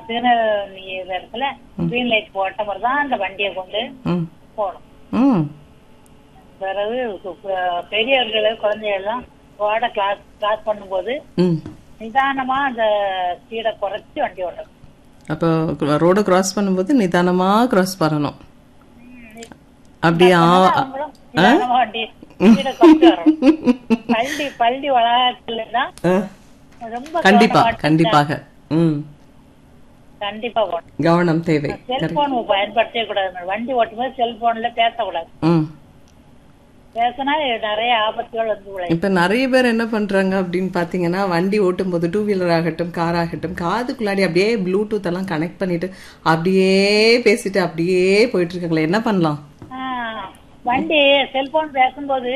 Signal இடத்துல green light போட்ட மாதிரி தான் அந்த வண்டியை கொண்டு போகணும். பிறகு பெரியவர்கள் குழந்தைகள் ரோட கிராஸ் பண்ணும்போது நிதானமா அந்த ஸ்பீடை குறைச்சி வண்டி ஓட்டணும். அப்போ ரோட கிராஸ் பண்ணும்போது நிதானமா கிராஸ் பண்ணணும். அப்படியா? வண்டி ஸ்பீடை குறைச்சி வரணும். பள்ளி வளாகத்துல தான் ரொம்ப கண்டிப்பாக கண்டிப்பா கவனம் தேவை. செல்போன் பயன்படுத்தவே கூடாது. வண்டி ஓட்டும்போது செல்போன்ல பேசக்கூடாது. பேசினா நிறைய ஆபத்துகள் வந்து. இப்ப நிறைய பேர் என்ன பண்றாங்க அப்படின்னு பாத்தீங்கன்னா, வண்டி ஓட்டும் போது டூ வீலர் ஆகட்டும் கார் ஆகட்டும் காதுக்குள்ளாடி அப்படியே ப்ளூடூத் எல்லாம் கனெக்ட் பண்ணிட்டு அப்படியே பேசிட்டு அப்படியே போயிட்டு இருக்காங்களே, என்ன பண்ணலாம்? வண்டி செல்போன் பேசும்போது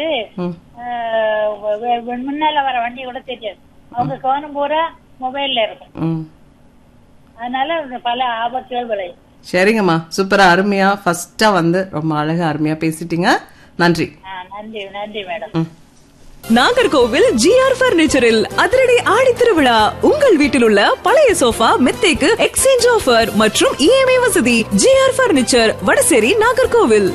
முன்னால வர வண்டி கூட தெரியாது. அவங்க கவனம் பூரா மொபைல்ல இருக்கும். அதனால பல ஆபத்துகள் விளையும். சரிங்கம்மா, சூப்பரா அருமையா ஃபர்ஸ்டா வந்து ரொம்ப அழகா அருமையா பேசிட்டீங்க. நன்றி. நன்றி மேடம். நாகர்கோவில் ஜிஆர் பர்னிச்சரில் அதிரடி ஆடி திருவிழா. உங்கள் வீட்டில் உள்ள பழைய சோஃபா மெத்தைக்கு எக்ஸ்சேஞ்ச் ஆஃபர் மற்றும் இஎம்ஐ வசதி. GR furniture, Vadasery, Nagercoil.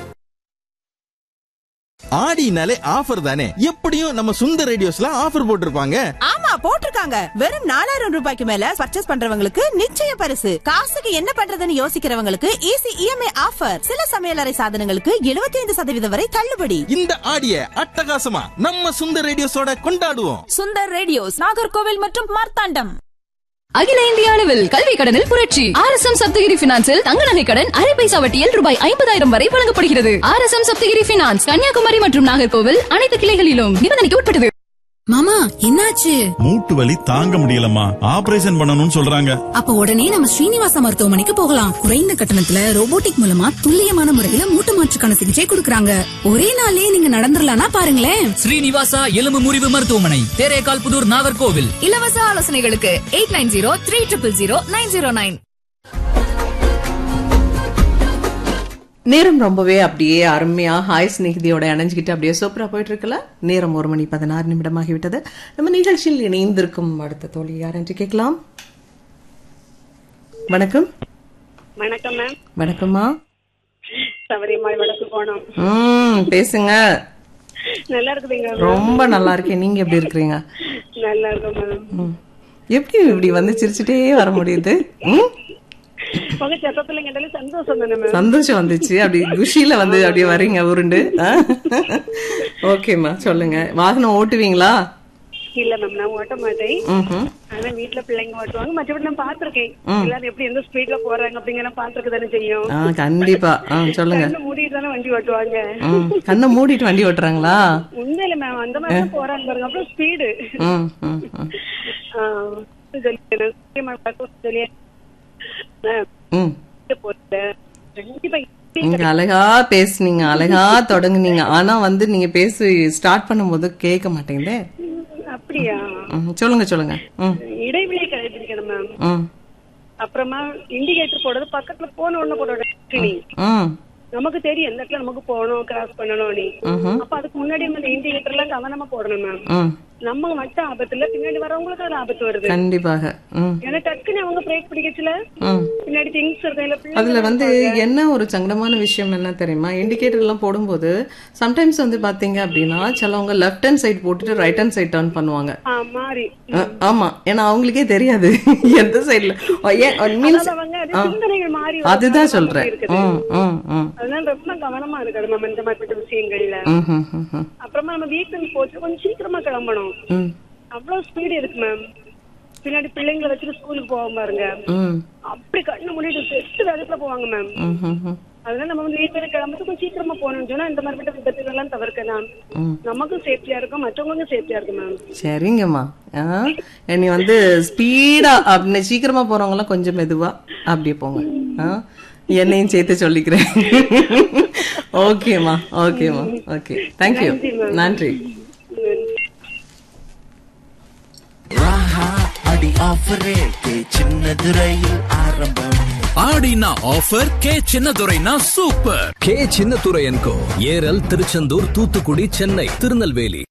ஆடினாலே offer தானே, எப்படியும் நம்ம சுந்தர் ரேடியோஸ்ல ஆஃபர் போட்டிருப்பாங்க. ஆமா போட்டிருக்காங்க. வெறும் 4000 ரூபாய்க்கு மேல பர்ச்சேஸ் பண்றவங்களுக்கு நிச்சய பரிசு. காசுக்கு என்ன பண்றதுன்னு யோசிக்கிறவங்களுக்கு ஈஸி இஎம்ஐ ஆஃபர். சில சமையலறை சாதனங்களுக்கு 75% வரை தள்ளுபடி. இந்த ஆடிய அட்டகாசமா நம்ம சுந்தர் ரேடியோஸோட கொண்டாடுவோம். சுந்தர் ரேடியோஸ், நாகர்கோவில் மற்றும் மார்த்தாண்டம். அகில இந்திய அளவில் கல்வி கடனில் புரட்சி. RSM சப்தகிரி பினான்சில் தங்க நகை கடன் அரை பைசா வட்டியில் ரூபாய் 50,000 வரை வழங்கப்படுகிறது. RSM சப்தகிரி பினான்ஸ் கன்னியாகுமரி மற்றும் நாகர்கோவில் அனைத்து கிளைகளிலும் நிபந்தனைக்கு உட்பட்டது. மாமா என்னாச்சு? மூட்டு வலி தாங்க முடியலம்மா, ஆபரேஷன் பண்ணணும்னு சொல்றாங்க. அப்ப உடனே நம்ம ஸ்ரீனிவாசா மருத்துவமனைக்கு போகலாம். குறைந்த கட்டணத்துல ரோபோட்டிக் மூலமா துல்லியமான முறையில மூட்டு மாற்றுக்கான சிகிச்சை கொடுக்கறாங்க. ஒரே நாளே நீங்க நடந்துடலாம்னா பாருங்களேன். ஸ்ரீனிவாசா எலும்பு முறிவு மருத்துவமனை, தேரேகால் புதூர், நாகர்கோவில். இலவச ஆலோசனைகளுக்கு 8903000909. நேரம் ரொம்பவே அப்படியே அருமையா ஹாய் ஸ்நேகிதியோட இணைஞ்சுக்கிட்டு அப்படியே சூப்பரா போயிட்டு இருக்கல. நேரம் 1:16 ஆகிவிட்டது. நம்ம நிகழ்ச்சியில் இணைந்திருக்கும் அடுத்த தோழி யார் என்று கேட்கலாம். வணக்கம். வணக்கம் மேம். வணக்கம்மா. சபரிமலை வடக்கு போனோம். பேசுங்க. நல்லா இருக்குதுங்க. ரொம்ப நல்லா இருக்கேன். நீங்க எப்படி இருக்கிறீங்க? நல்லா இருக்கேன் மேம். எப்படி இப்படி வந்து சிரிச்சுட்டே வர முடியுது? சந்தோஷம் வந்துச்சு. அப்படி குஷில வந்து அப்படியே வரீங்க உருண்டு. ஓகேம்மா சொல்லுங்க. வாகனம் ஓட்டுவீங்களா? இல்ல மேம், நான் ஓட்ட மாட்டேன். ஆனா வீட்டுல பிள்ளைங்க ஓட்டுவாங்க. மற்றபடி நான் பாத்திருக்கேன் எல்லாரும் எப்படி எந்த ஸ்பீட்ல போறாங்க அப்படிங்கிற பாத்துருக்கு தானே செய்யும். கண்டிப்பா சொல்லுங்க. மூடிட்டு தானே வண்டி ஓட்டுவாங்க. கண்ணை மூடிட்டு வண்டி ஓட்டுறாங்களா? உண்மையில மேம் அந்த மாதிரி போறாங்க பாருங்க. அப்புறம் ஸ்பீடு நீங்க அழகா பேசுனீங்க, அழகா தொடங்குனீங்க. ஆனா வந்து நீங்க பேசி ஸ்டார்ட் பண்ணும்போது கேட்க மாட்டேங்குதே. அப்படியா? சொல்லுங்க சொல்லுங்க. இடைவெளி கடைபிடிக்கணும் மேம். அப்புறமா இண்டிகேட்டர் போடுறது பக்கத்துல போன உடனே போட நமக்கு தெரியும் எந்த இடத்துல நமக்கு போகணும் கிராஸ் பண்ணணும். அப்ப அதுக்கு முன்னாடி அந்த இண்டிகேட்டர் எல்லாம் கவனமா போடணும் மேம். நம்ம மட்டும் ஆபத்துல பின்னாடி வரவங்களுக்கு அது ஆபத்து வருது. கண்டிப்பாக. ஏன்னா டக்குன்னு அவங்க பிரேக் பிடிக்கச்சுல பின்னாடி திங்ஸ் இருக்கு. அதுல வந்து என்ன ஒரு சங்கடமான விஷயம் என்ன தெரியுமா, இண்டிகேட்டர் எல்லாம் போடும்போது சம்டைம்ஸ் வந்து பாத்தீங்க அப்படின்னா சிலவங்க லெஃப்ட் ஹேண்ட் சைட் போட்டுட்டு ரைட் ஹேண்ட் சைட் டர்ன் பண்ணுவாங்க. ஆமா, ஏன்னா அவங்களுக்கே தெரியாது எந்த சைட்ல. அதுதான் சொல்றேன். அதனால ரொம்ப கவனமா இருக்கணும் மேம் இந்த மாதிரி விஷயங்கள்ல. அப்புறமா நம்ம வீட்டுல போச்சு கொஞ்சம் சீக்கிரமா கிளம்பணும். அவ்வளவு ஸ்பீடு இருக்கு மேம். பின்னாடி பிள்ளைங்களை வச்சுட்டு ஸ்கூலுக்கு போவாங்க பாருங்க, அப்படி கண்ணு மூடிட்டு செட்டு வேகத்துல போவாங்க மேம். அதனால நம்ம வந்து வீட்டுல கிளம்புறது கொஞ்சம் சீக்கிரமா போகணும்னு சொன்னா இந்த மாதிரி விபத்துகள் எல்லாம் தவிர்க்கலாம். நமக்கும் சேஃப்டியா இருக்கும், மற்றவங்களுக்கும் சேஃப்டியா இருக்கும் மேம். சரிங்கம்மா. நீ வந்து ஸ்பீடா அப்படின்னு சீக்கிரமா போறவங்க எல்லாம் கொஞ்சம் மெதுவா அப்படியே போங்க. என்னையும் சேர்த்து சொல்லிக்கிறேன். ஓகேமா ஓகேமா ஓகே, தேங்க்யூ, நன்றி. ஆடினா offer K சின்னதுரைனா super. K Chinnadurai என்கோ ஏரல், திருச்செந்தூர், தூத்துக்குடி, சென்னை, திருநெல்வேலி.